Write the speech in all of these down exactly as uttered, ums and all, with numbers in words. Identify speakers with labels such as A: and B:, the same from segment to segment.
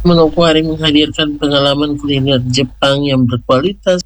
A: Manokwari menghadirkan pengalaman kuliner Jepang yang berkualitas.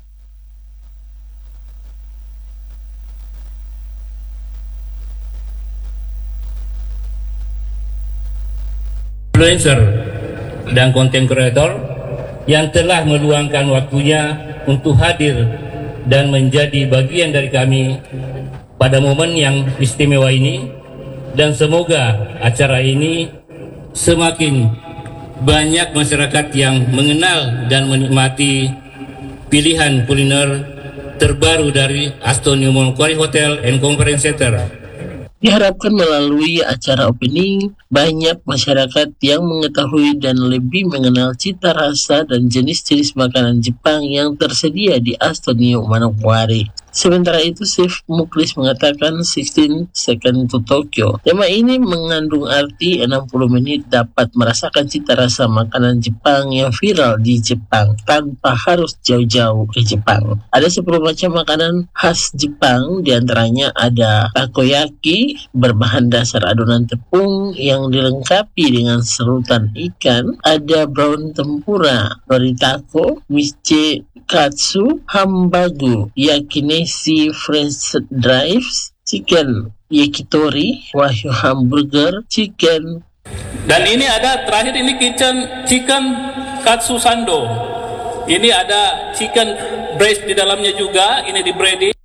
B: Influencer dan konten kreator yang telah meluangkan waktunya untuk hadir dan menjadi bagian dari kami pada momen yang istimewa ini, dan semoga acara ini semakin banyak masyarakat yang mengenal dan menikmati pilihan kuliner terbaru dari Astonio Manokwari Hotel and Conference Center.
A: Diharapkan melalui acara opening, banyak masyarakat yang mengetahui dan lebih mengenal cita rasa dan jenis-jenis makanan Jepang yang tersedia di Astonio Manokwari. Sementara itu, Chef Muklis mengatakan sixteen Seconds to Tokyo. Tema ini mengandung arti enam puluh menit dapat merasakan cita rasa makanan Jepang yang viral di Jepang tanpa harus jauh-jauh ke Jepang. Ada sepuluh macam makanan khas Jepang, diantaranya ada takoyaki berbahan dasar adonan tepung yang dilengkapi dengan serutan ikan, ada brown tempura, noritako, miche katsu, hambagu, yakimeshi french fries, chicken yakitori, wahyu hamburger, chicken.
C: Dan ini ada terakhir ini kitchen chicken katsu sando. Ini ada chicken breast di dalamnya juga, ini di breading.